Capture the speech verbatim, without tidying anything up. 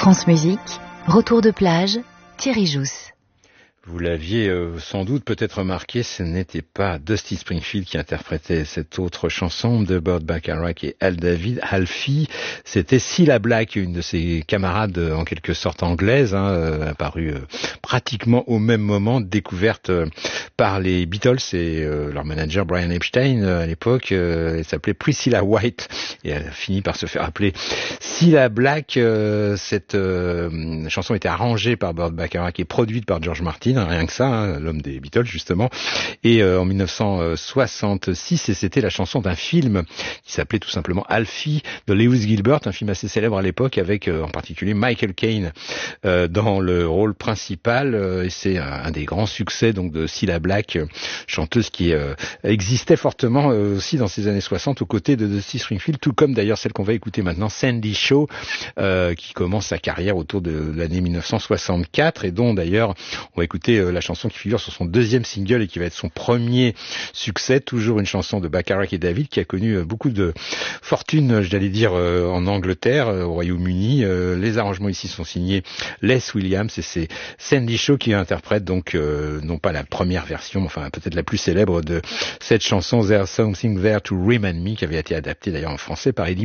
France Musique, retour de plage, Thierry Jousse. Vous l'aviez euh, sans doute peut-être remarqué, ce n'était pas Dusty Springfield qui interprétait cette autre chanson de Burt Bacharach et Al David, Alfie, c'était Cilla Black, une de ses camarades euh, en quelque sorte anglaise, hein, euh, apparue euh, pratiquement au même moment, découverte euh, par les Beatles et euh, leur manager Brian Epstein euh, à l'époque. Euh, elle s'appelait Priscilla White et elle a fini par se faire appeler Cilla Black. Euh, cette euh, chanson était arrangée par Burt Bacharach et produite par George Martin. Rien que ça, hein, l'homme des Beatles justement, et euh, en dix-neuf cent soixante-six, et c'était la chanson d'un film qui s'appelait tout simplement Alfie de Lewis Gilbert, un film assez célèbre à l'époque avec euh, en particulier Michael Caine euh, dans le rôle principal, euh, et c'est un, un des grands succès donc de Cilla Black, euh, chanteuse qui euh, existait fortement euh, aussi dans ces années soixante aux côtés de Dusty Springfield, tout comme d'ailleurs celle qu'on va écouter maintenant, Sandy Shaw, euh, qui commence sa carrière autour de l'année dix-neuf cent soixante-quatre et dont d'ailleurs on va écouter la chanson qui figure sur son deuxième single et qui va être son premier succès, toujours une chanson de Bacharach et David qui a connu beaucoup de fortune, j'allais dire, en Angleterre, au Royaume-Uni. Les arrangements ici sont signés Les Williams et c'est Sandy Shaw qui interprète donc euh, non pas la première version, mais enfin peut-être la plus célèbre de cette chanson There's Something There to Remind Me, qui avait été adaptée d'ailleurs en français par Eddie